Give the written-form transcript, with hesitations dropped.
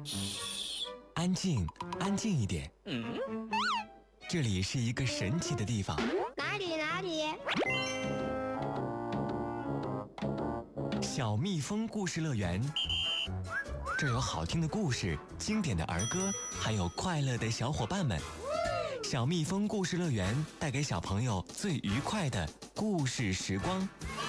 安静，安静一点。这里是一个神奇的地方。 哪里？ 小蜜蜂故事乐园。这儿有好听的故事、经典的儿歌，还有快乐的小伙伴们。小蜜蜂故事乐园带给小朋友最愉快的故事时光。